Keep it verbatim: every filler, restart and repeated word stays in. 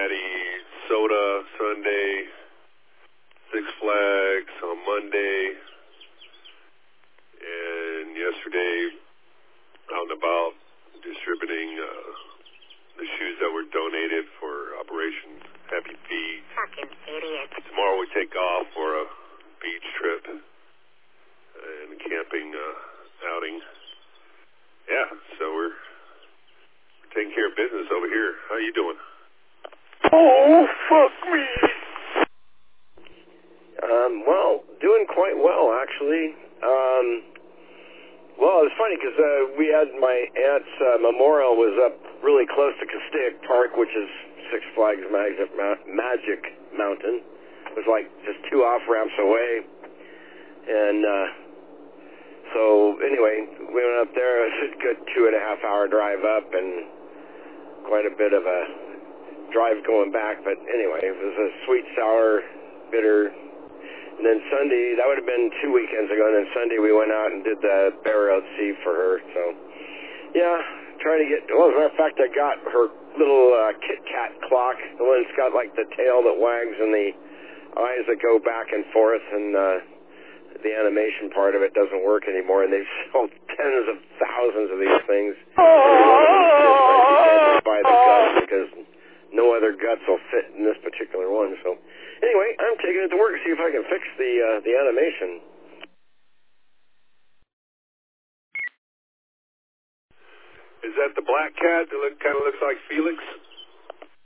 Cincinnati Soda Sunday, Six Flags on Monday, and yesterday out and about distributing uh, the shoes that were donated for Operation Happy Feet. Fucking idiot. Tomorrow we take off for a beach trip and a camping uh, outing. Yeah, so we're, we're taking care of business over here. How you doing? Oh, fuck me. Um, well, doing quite well, actually. Um, well, it was funny because uh, we had my aunt's uh, memorial was up really close to Castaic Park, which is Six Flags Magic, Magic Mountain. It was like just two off-ramps away. And uh, so, anyway, we went up there. It was a good two and a half hour drive up and quite a bit of a drive going back, but anyway, it was a sweet, sour, bitter. And then Sunday, that would have been two weekends ago, and then Sunday we went out and did the burial at sea for her. So, yeah, trying to get, well, as a matter of fact, I got her little uh, Kit Kat clock, the one that's got like the tail that wags and the eyes that go back and forth, and uh, the animation part of it doesn't work anymore, and they've sold tens of thousands of these things. And one of them is just like, you can't just buy the guts because no other guts will fit in this particular one. So anyway, I'm taking it to work to see if I can fix the uh, the animation. Is that the black cat that look, kind of looks like Felix?